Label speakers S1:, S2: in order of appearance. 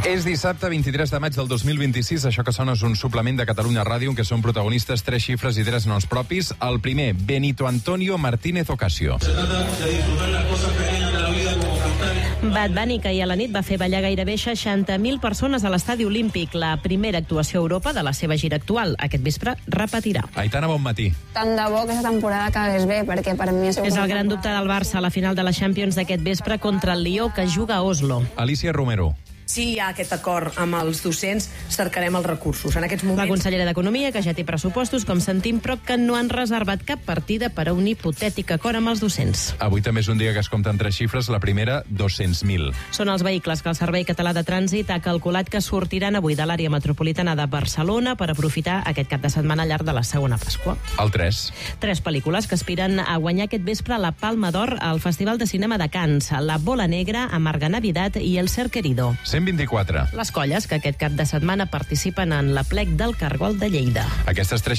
S1: És dissabte 23 de maig del 2026. Això que sona és un suplement de Catalunya Ràdio en què són protagonistes 3 xifres i 3 noms propis. El primer, Benito Antonio Martínez Ocasio.
S2: Se trata de disfrutar las cosas pequeñas de la vida como cantar.
S3: Bad Bunny, que ahir a la nit va fer ballar gairebé 60.000 persones a l'Estadi Olímpic, la primera actuació a Europa de la seva gira actual. Aquest vespre repetirà.
S1: Aitana, bon matí.
S4: Tant de bo que aquesta temporada acabés bé, perquè per mi
S3: És el gran dubte del Barça a la final de la Champions d'aquest vespre contra el Lió, que juga a Oslo.
S1: Alicia Romero.
S5: Si hi ha aquest acord amb els docents, cercarem els recursos. En aquests moments...
S3: La consellera d'Economia, que ja té pressupostos, com sentim, però que no han reservat cap partida per a un hipotètic acord amb els docents.
S1: Avui també és un dia que es compten 3 xifres. La primera, 200.000.
S3: Són els vehicles que el Servei Català de Trànsit ha calculat que sortiran avui de l'àrea metropolitana de Barcelona per aprofitar aquest cap de setmana llarg de la segona Pasqua.
S1: El 3.
S3: 3 pel·lícules que aspiren a guanyar aquest vespre la Palma d'Or al Festival de Cinema de Cannes: La Bola Negra, Amarga Navidad i El Ser Querido.
S1: 124.
S3: Les colles que aquest cap de setmana participen en l'Aplec del Cargol de Lleida.
S1: Aquestes 3